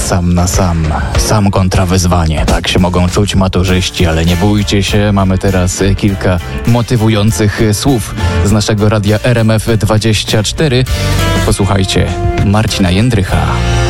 sam na sam. Sam kontra wyzwanie. Tak się mogą czuć maturzyści, ale nie bójcie się. Mamy teraz kilka motywujących słów z naszego radia RMF24. Posłuchajcie Marcina Jędrycha.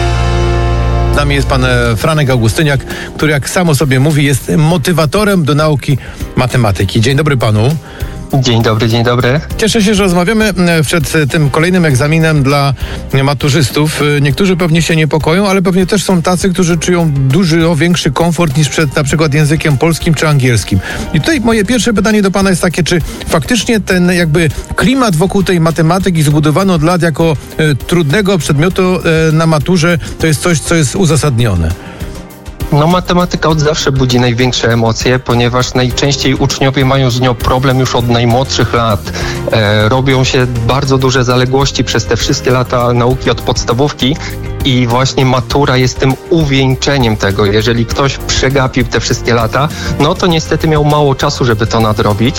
Z nami jest pan Franek Augustyniak, który, jak sam o sobie mówi, jest motywatorem do nauki matematyki. Dzień dobry panu. Dzień dobry, dzień dobry. Cieszę się, że rozmawiamy przed tym kolejnym egzaminem dla maturzystów. Niektórzy pewnie się niepokoją, ale pewnie też są tacy, którzy czują dużo większy komfort niż przed na przykład językiem polskim czy angielskim. I tutaj moje pierwsze pytanie do pana jest takie, czy faktycznie ten jakby klimat wokół tej matematyki zbudowany od lat jako trudnego przedmiotu na maturze to jest coś, co jest uzasadnione? No, matematyka od zawsze budzi największe emocje, ponieważ najczęściej uczniowie mają z nią problem już od najmłodszych lat. Robią się bardzo duże zaległości przez te wszystkie lata nauki od podstawówki i właśnie matura jest tym uwieńczeniem tego. Jeżeli ktoś przegapił te wszystkie lata, no to niestety miał mało czasu, żeby to nadrobić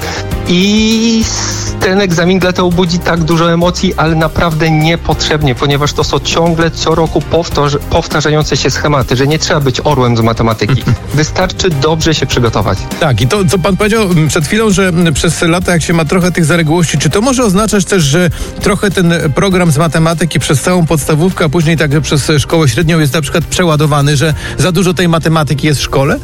i ten egzamin dlatego budzi tak dużo emocji, ale naprawdę niepotrzebnie, ponieważ to są ciągle co roku powtarzające się schematy, że nie trzeba być orłem z matematyki. Wystarczy dobrze się przygotować. Tak, i to, co pan powiedział przed chwilą, że przez lata, jak się ma trochę tych zaległości, czy to może oznaczać też, że trochę ten program z matematyki przez całą podstawówkę, a później także przez szkołę średnią jest na przykład przeładowany, że za dużo tej matematyki jest w szkole?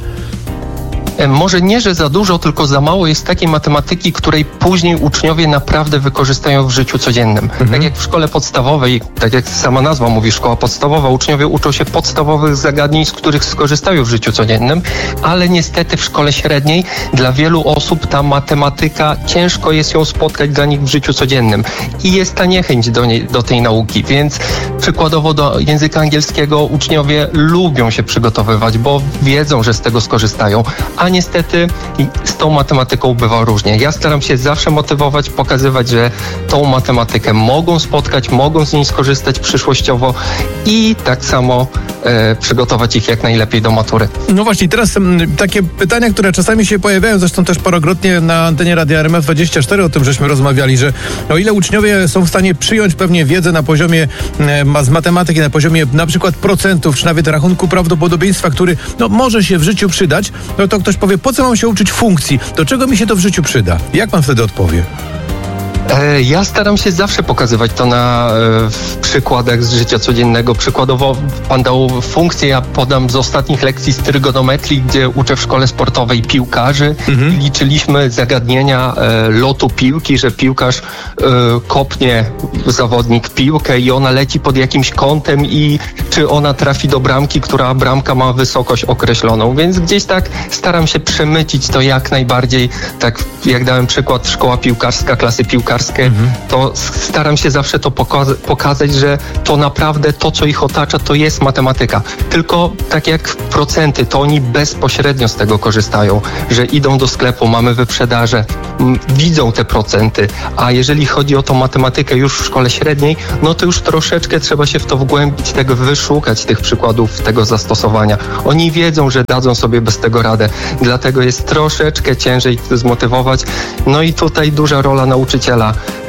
Może nie, że za dużo, tylko za mało jest takiej matematyki, której później uczniowie naprawdę wykorzystają w życiu codziennym. Tak jak w szkole podstawowej, tak jak sama nazwa mówi, szkoła podstawowa, uczniowie uczą się podstawowych zagadnień, z których skorzystają w życiu codziennym, ale niestety w szkole średniej dla wielu osób ta matematyka, ciężko jest ją spotkać dla nich w życiu codziennym i jest ta niechęć do tej nauki, więc przykładowo do języka angielskiego uczniowie lubią się przygotowywać, bo wiedzą, że z tego skorzystają, a niestety z tą matematyką bywa różnie. Ja staram się zawsze motywować, pokazywać, że tą matematykę mogą spotkać, mogą z niej skorzystać przyszłościowo i tak samo przygotować ich jak najlepiej do matury. No właśnie, teraz takie pytania, które czasami się pojawiają, zresztą też parokrotnie na antenie Radia RMF24 o tym żeśmy rozmawiali, że o ile uczniowie są w stanie przyjąć pewnie wiedzę na poziomie z matematyki, na poziomie na przykład procentów, czy nawet rachunku prawdopodobieństwa, który może się w życiu przydać, no to ktoś powie, po co mam się uczyć funkcji? Do czego mi się to w życiu przyda? Jak pan wtedy odpowie? Ja staram się zawsze pokazywać to na przykładach z życia codziennego. Przykładowo pan dał funkcję, ja podam z ostatnich lekcji z trygonometrii, gdzie uczę w szkole sportowej piłkarzy. Liczyliśmy zagadnienia lotu piłki, że piłkarz kopnie zawodnik piłkę i ona leci pod jakimś kątem i czy ona trafi do bramki, która bramka ma wysokość określoną. Więc gdzieś tak staram się przemycić to jak najbardziej, tak jak dałem przykład szkoła piłkarska, klasy piłkarskie, to staram się zawsze to pokazać, że to naprawdę to, co ich otacza, to jest matematyka. Tylko tak jak procenty, to oni bezpośrednio z tego korzystają, że idą do sklepu, mamy wyprzedaże, widzą te procenty, a jeżeli chodzi o tą matematykę już w szkole średniej, no to już troszeczkę trzeba się w to wgłębić, tego wyszukać tych przykładów, tego zastosowania. Oni wiedzą, że dadzą sobie bez tego radę, dlatego jest troszeczkę ciężej zmotywować. No i tutaj duża rola nauczyciela,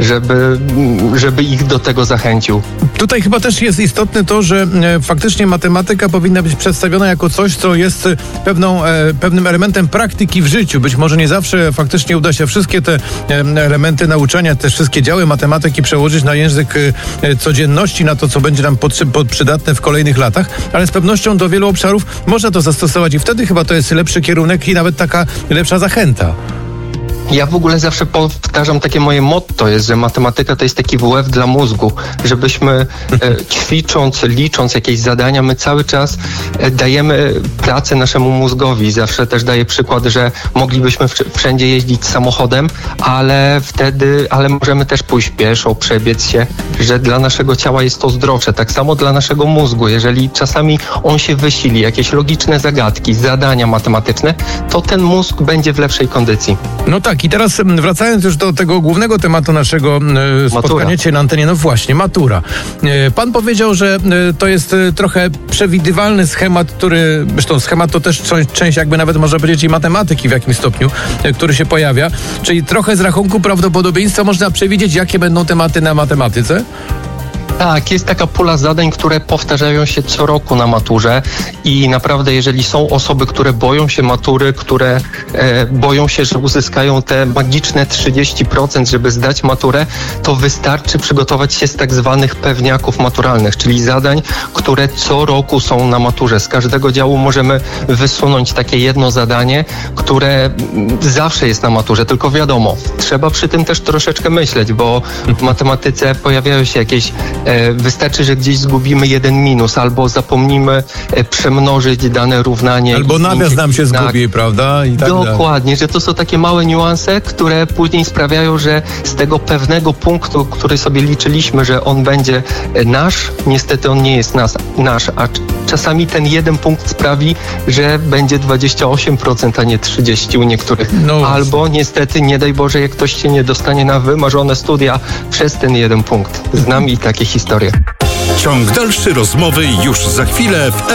żeby ich do tego zachęcił. Tutaj chyba też jest istotne to, że faktycznie matematyka powinna być przedstawiona jako coś, co jest pewnym elementem praktyki w życiu. Być może nie zawsze faktycznie uda się wszystkie te elementy nauczania, te wszystkie działy matematyki przełożyć na język codzienności, na to, co będzie nam przydatne w kolejnych latach, ale z pewnością do wielu obszarów można to zastosować i wtedy chyba to jest lepszy kierunek i nawet taka lepsza zachęta. Ja w ogóle zawsze powtarzam takie moje motto jest, że matematyka to jest taki WF dla mózgu, żebyśmy ćwicząc, licząc jakieś zadania, my cały czas dajemy pracę naszemu mózgowi. Zawsze też daję przykład, że moglibyśmy wszędzie jeździć samochodem, ale możemy też pójść pieszo, przebiec się, że dla naszego ciała jest to zdrowsze. Tak samo dla naszego mózgu. Jeżeli czasami on się wysili, jakieś logiczne zagadki, zadania matematyczne, to ten mózg będzie w lepszej kondycji. No tak, i teraz wracając już do tego głównego tematu naszego spotkania dzisiaj na antenie, no właśnie, matura. Pan powiedział, że to jest trochę przewidywalny schemat, zresztą schemat to też część jakby nawet można powiedzieć i matematyki w jakimś stopniu, który się pojawia, czyli trochę z rachunku prawdopodobieństwa można przewidzieć, jakie będą tematy na matematyce? Tak, jest taka pula zadań, które powtarzają się co roku na maturze i naprawdę jeżeli są osoby, które boją się matury, które boją się, że uzyskają te magiczne 30%, żeby zdać maturę, to wystarczy przygotować się z tak zwanych pewniaków maturalnych, czyli zadań, które co roku są na maturze. Z każdego działu możemy wysunąć takie jedno zadanie, które zawsze jest na maturze, tylko wiadomo, trzeba przy tym też troszeczkę myśleć, bo w matematyce pojawiają się jakieś, wystarczy, że gdzieś zgubimy jeden minus, albo zapomnimy przemnożyć dane równanie. Albo nawias nam się zgubi, prawda? I tak dokładnie, że to są takie małe niuanse, które później sprawiają, że z tego pewnego punktu, który sobie liczyliśmy, że on będzie nasz, niestety on nie jest nasz, a czasami ten jeden punkt sprawi, że będzie 28%, a nie 30% u niektórych. No. Albo niestety, nie daj Boże, jak ktoś się nie dostanie na wymarzone studia przez ten jeden punkt. Znam i takie historie. Ciąg dalszy rozmowy już za chwilę w